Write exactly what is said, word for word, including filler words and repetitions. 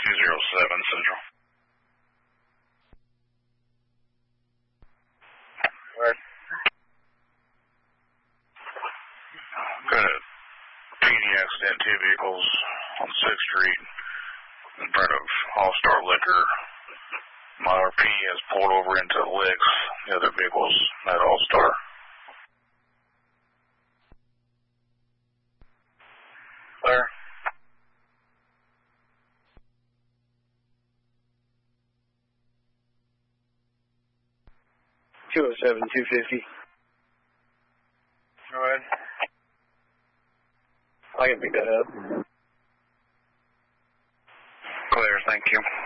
two zero seven Central. Where? Got a P D accident, two vehicles on sixth Street in front of All-Star Liquor. My R P has pulled over into Licks. The other vehicles at All-Star. Where? two oh seven, two fifty. Go ahead. I can pick that up. Clear, thank you.